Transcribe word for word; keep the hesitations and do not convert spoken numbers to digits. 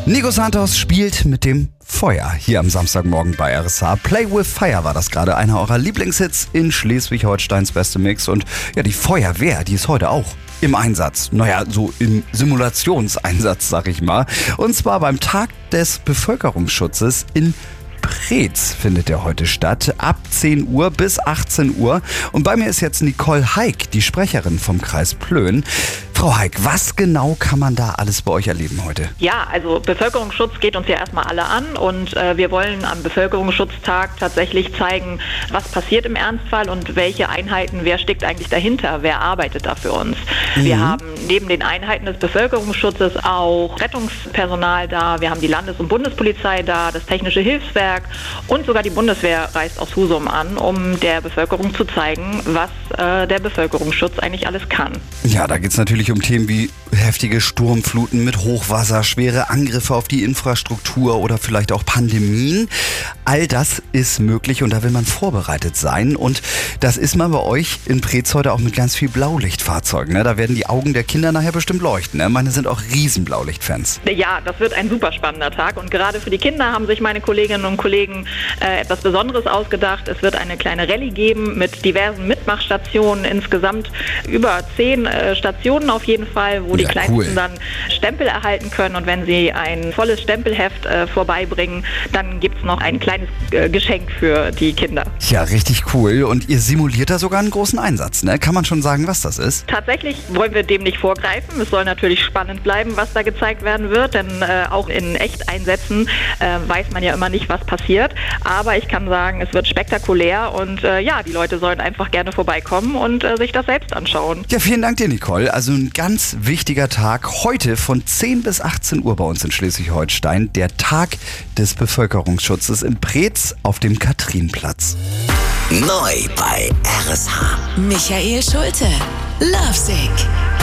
Nico Santos spielt mit dem Feuer hier am Samstagmorgen bei R S H. Play with Fire war das gerade, einer eurer Lieblingshits in Schleswig-Holsteins beste Mix. Und ja, die Feuerwehr, die ist heute auch im Einsatz. Naja, so im Simulationseinsatz, sag ich mal. Und zwar beim Tag des Bevölkerungsschutzes in Preetz findet der heute statt, ab zehn Uhr bis achtzehn Uhr. Und bei mir ist jetzt Nicole Heik, die Sprecherin vom Kreis Plön. Frau Heik, was genau kann man da alles bei euch erleben heute? Ja, also Bevölkerungsschutz geht uns ja erstmal alle an und äh, wir wollen am Bevölkerungsschutztag tatsächlich zeigen, was passiert im Ernstfall und welche Einheiten, wer steckt eigentlich dahinter, wer arbeitet da für uns. Mhm. Wir haben neben den Einheiten des Bevölkerungsschutzes auch Rettungspersonal da, wir haben die Landes- und Bundespolizei da, das Technische Hilfswerk und sogar die Bundeswehr reist aus Husum an, um der Bevölkerung zu zeigen, was äh, der Bevölkerungsschutz eigentlich alles kann. Ja, da geht es natürlich um Themen wie heftige Sturmfluten mit Hochwasser, schwere Angriffe auf die Infrastruktur oder vielleicht auch Pandemien. All das ist möglich und da will man vorbereitet sein. Und das ist man bei euch in Preetz heute auch mit ganz viel Blaulichtfahrzeugen. Ne? Da werden die Augen der Kinder nachher bestimmt leuchten. Ne? Meine sind auch riesen Blaulichtfans. Ja, das wird ein super spannender Tag und gerade für die Kinder haben sich meine Kolleginnen und Kollegen äh, etwas Besonderes ausgedacht. Es wird eine kleine Rallye geben mit diversen Mitmachstationen, insgesamt über zehn äh, Stationen auf jeden Fall, wo die ja, Kleinsten cool. dann Stempel erhalten können und wenn sie ein volles Stempelheft äh, vorbeibringen, dann gibt es noch ein kleines äh, Geschenk für die Kinder. Ja, richtig cool. Und ihr simuliert da sogar einen großen Einsatz, ne? Kann man schon sagen, was das ist? Tatsächlich wollen wir dem nicht vorgreifen. Es soll natürlich spannend bleiben, was da gezeigt werden wird, denn äh, auch in Echteinsätzen äh, weiß man ja immer nicht, was passiert. Aber ich kann sagen, es wird spektakulär und äh, ja, die Leute sollen einfach gerne vorbeikommen und äh, sich das selbst anschauen. Ja, vielen Dank dir, Nicole. Also ein ganz wichtiger Tag heute von zehn bis achtzehn Uhr bei uns in Schleswig-Holstein. Der Tag des Bevölkerungsschutzes in Preetz auf dem Kathrinenplatz. Neu bei R S H. Michael Schulte, Lovesick.